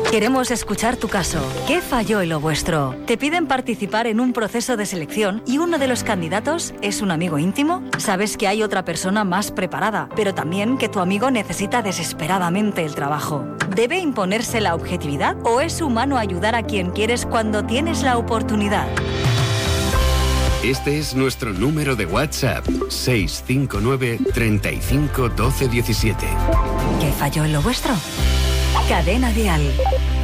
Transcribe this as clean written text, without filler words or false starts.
Queremos escuchar tu caso. ¿Qué falló en lo vuestro? ¿Te piden participar en un proceso de selección y uno de los candidatos es un amigo íntimo? Sabes que hay otra persona más preparada, pero también que tu amigo necesita desesperadamente el trabajo. ¿Debe imponerse la objetividad o es humano ayudar a quien quieres cuando tienes la oportunidad? Este es nuestro número de WhatsApp, 659 35 12 17. ¿Qué falló en lo vuestro? Cadena Dial.